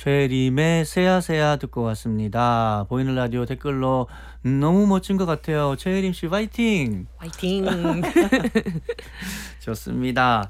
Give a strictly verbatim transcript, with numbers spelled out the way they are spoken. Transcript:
최림의 새야새야 듣고 왔습니다. 보이는 라디오 댓글로 너무 멋진 것 같아요. 최혜림 씨 파이팅! 화이팅! 좋습니다.